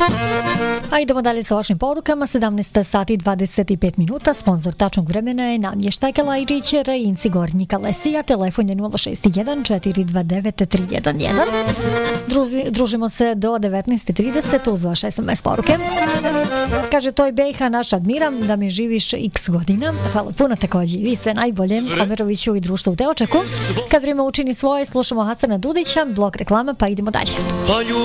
A idemo dalje sa vašim porukama. 17 sati 25 minuta. Sponzor tačnog vremena je Namještajka Lajčić, Rejinci Gornjika Lesija. Telefon je 061 429 311. Družimo se do 19.30 uz vaše SMS poruke. Kaže, to je BiH, naš admiram, da mi živiš x godina. Hvala puno, također vi sve najbolje. Ameroviću i društvo u Teočeku. Kad vrijeme učini svoje, slušamo Hasana Dudića, blok reklama, pa idemo dalje.